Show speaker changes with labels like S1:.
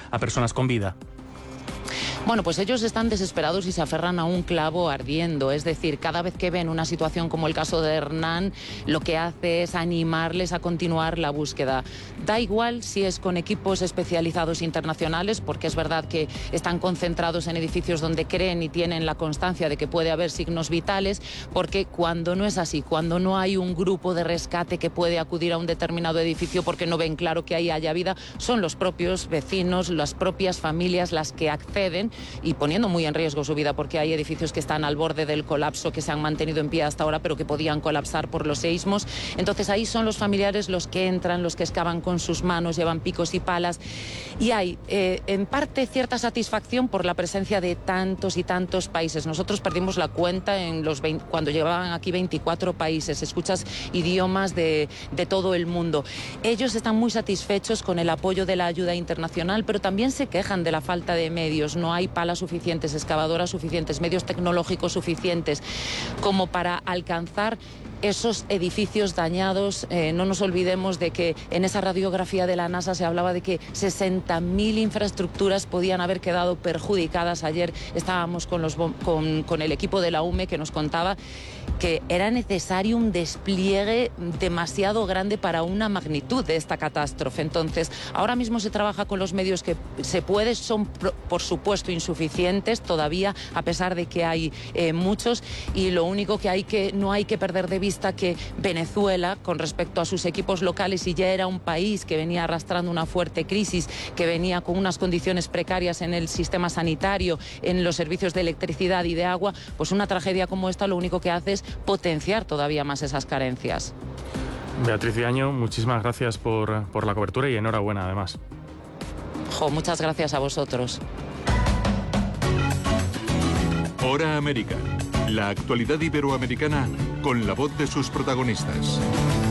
S1: a personas con vida.
S2: Bueno, pues ellos están desesperados y se aferran a un clavo ardiendo. Es decir, cada vez que ven una situación como el caso de Hernán, lo que hace es animarles a continuar la búsqueda. Da igual si es con equipos especializados internacionales, porque es verdad que están concentrados en edificios donde creen y tienen la constancia de que puede haber signos vitales, porque cuando no es así, cuando no hay un grupo de rescate que puede acudir a un determinado edificio porque no ven claro que ahí haya vida, son los propios vecinos, las propias familias las que acceden, y poniendo muy en riesgo su vida, porque hay edificios que están al borde del colapso, que se han mantenido en pie hasta ahora, pero que podían colapsar por los seísmos. Entonces ahí son los familiares los que entran, los que excavan con sus manos, llevan picos y palas, y hay en parte cierta satisfacción por la presencia de tantos y tantos países. Nosotros perdimos la cuenta cuando llevaban aquí 24 países, escuchas idiomas de todo el mundo. Ellos están muy satisfechos con el apoyo de la ayuda internacional, pero también se quejan de la falta de medios. No hay palas suficientes, excavadoras suficientes, medios tecnológicos suficientes como para alcanzar esos edificios dañados. No nos olvidemos de que en esa radiografía de la NASA se hablaba de que 60.000 infraestructuras podían haber quedado perjudicadas. Ayer estábamos con el equipo de la UME que nos contaba que era necesario un despliegue demasiado grande para una magnitud de esta catástrofe. Entonces, ahora mismo se trabaja con los medios que se puede, son por supuesto insuficientes todavía, a pesar de que hay muchos, y lo único que no hay que perder de vista que Venezuela, con respecto a sus equipos locales, y ya era un país que venía arrastrando una fuerte crisis, que venía con unas condiciones precarias en el sistema sanitario, en los servicios de electricidad y de agua, pues una tragedia como esta lo único que hace es potenciar todavía más esas carencias.
S1: Beatriz Viaño, muchísimas gracias por la cobertura y enhorabuena además.
S2: Muchas gracias a vosotros.
S3: Hora América, la actualidad iberoamericana con la voz de sus protagonistas.